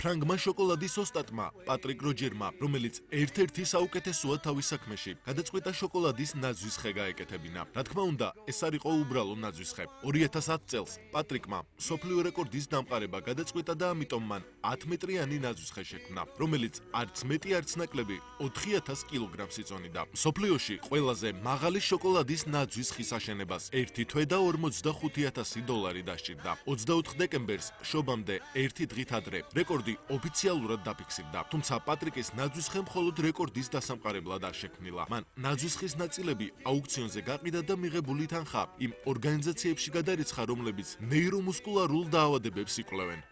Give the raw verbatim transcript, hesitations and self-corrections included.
ფრანგმა შოკოლადის ოსტატმა პატრიკ როჯერმა, რომელიც ერთ-ერთი საუკეთესოა თავის საქმეში, გადაწყვიტა შოკოლადის ნაძვის ხე გაეკეთებინა. რა თქმა უნდა, ეს არ იყო უბრალო ნაძვის ხე. ორი ათას ათი წელს პატრიკმა მსოფლიო რეკორდის დამყარება გადაწყვიტა და ამიტომ მან ათი მეტრიანი ნაძვის ხე შექმნა, რომელიც არც მეტი არც ნაკლები ოთხი ათას კილოგრამს იწონიდა. მსოფლიოში ყველაზე მაღალი შოკოლადის ნაძვის ხის აშენებას ერთი თვე და ორმოცდახუთი ათასი დოლარი დასჭირდა. ოცდაოთხ დეკემბერს შობამდე ერთი დღით ადრე რეკორდი ოფიციალურად დაფიქსირდა. თუმცა პატრიკის ნაძვის ხე მხოლოდ რეკორდის დასამყარებლად არ შექმნილა. მან ნაძვის ხის ნაწილები აუქციონზე გაყიდა და მიღებული თანხა იმ ორგანიზაციებში გადარიცხა, რომლებიც ნეირომუსკულარულ დაავადებებს იკვლევენ.